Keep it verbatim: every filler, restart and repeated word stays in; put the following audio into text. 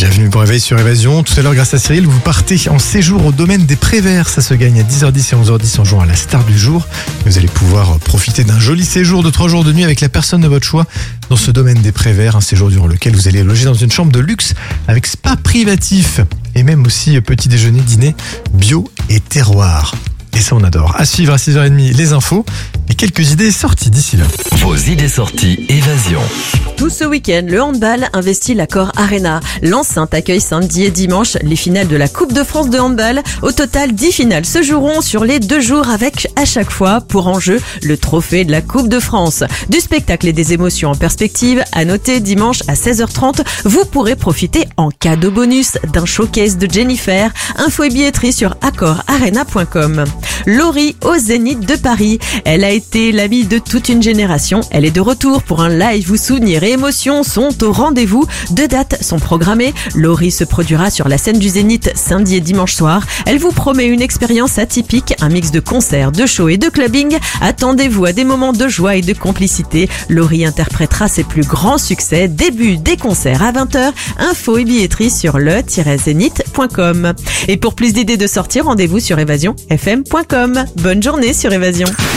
Bienvenue pour Réveil sur Évasion. Tout à l'heure, grâce à Cyril, vous partez en séjour au domaine des Préverts. Ça se gagne à dix heures dix et onze heures dix en jouant à la star du jour. Vous allez pouvoir profiter d'un joli séjour de trois jours de nuit avec la personne de votre choix dans ce domaine des Préverts. Un séjour durant lequel vous allez loger dans une chambre de luxe avec spa privatif et même aussi petit déjeuner, dîner bio et terroir. Et ça, on adore. À suivre à six heures trente, les infos et quelques idées sorties d'ici là. Vos idées sorties Évasion. Tout ce week-end, le handball investit l'Accor Arena. L'enceinte accueille samedi et dimanche les finales de la Coupe de France de handball. Au total, dix finales se joueront sur les deux jours avec à chaque fois pour enjeu le trophée de la Coupe de France. Du spectacle et des émotions en perspective, à noter dimanche à seize heures trente, vous pourrez profiter en cadeau bonus d'un showcase de Jennifer. Info et billetterie sur accor arena point com. Laurie au Zénith de Paris. Elle a été l'amie de toute une génération. Elle est de retour pour un live où souvenirs et émotions sont au rendez-vous. Deux dates sont programmées. Laurie se produira sur la scène du Zénith samedi et dimanche soir. Elle vous promet une expérience atypique, un mix de concerts, de shows et de clubbing. Attendez-vous à des moments de joie et de complicité. Laurie interprétera ses plus grands succès. Début des concerts à vingt heures. Info et billetterie sur le tiret zénith point com. Et pour plus d'idées de sortie, rendez-vous sur évasion f m point com. Bonne journée sur Évasion.